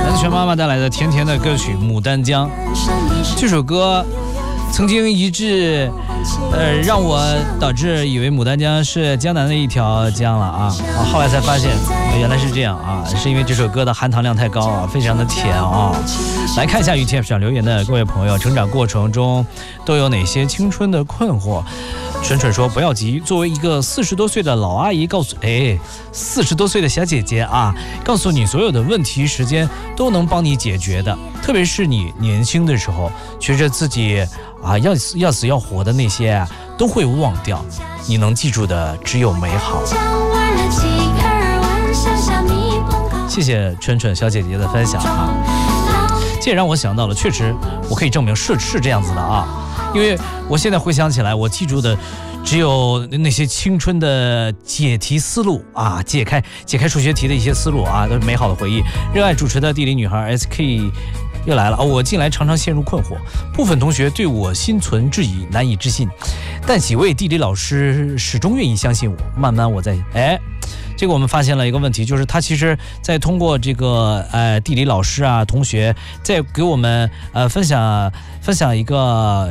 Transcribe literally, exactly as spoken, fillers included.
来自全妈妈带来的甜甜的歌曲《牡丹江》。这首歌曾经一致呃让我导致以为牡丹江是江南的一条江了啊，啊后来才发现、呃、原来是这样啊，是因为这首歌的含糖量太高啊，非常的甜啊。来看一下雨天上留言的各位朋友，成长过程中都有哪些青春的困惑？纯纯说不要急，作为一个四十多岁的老阿姨告诉哎四十多岁的小姐姐啊，告诉你所有的问题时间都能帮你解决的，特别是你年轻的时候觉着自己啊要死要死要活的那些、啊、都会忘掉，你能记住的只有美好。谢谢纯纯小姐姐的分享啊，这也让我想到了，确实我可以证明是是这样子的啊，因为我现在回想起来，我记住的只有那些青春的解题思路啊，解开解开数学题的一些思路啊，都是美好的回忆。热爱主持的地理女孩 S K 又来了、哦、我近来常常陷入困惑，部分同学对我心存质疑，难以置信，但几位地理老师始终愿意相信我。慢慢我在哎。这个我们发现了一个问题，就是他其实在通过这个呃地理老师啊同学在给我们呃分享分享一个